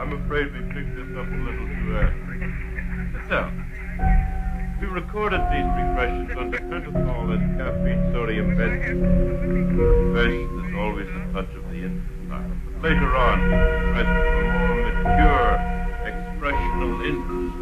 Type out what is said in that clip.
I'm afraid we picked this up a little too early. Sit down. We recorded these refreshments under pentothal and caffeine sodium benzene. First, there's always a touch of the infant style. But later on, we pressed for more mature, expressional interest.